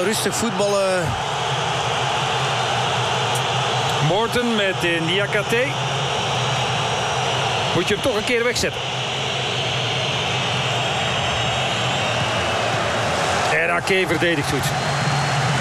rustig voetballen. Morton met Niakate. Moet je hem toch een keer wegzetten. En Ake verdedigt goed.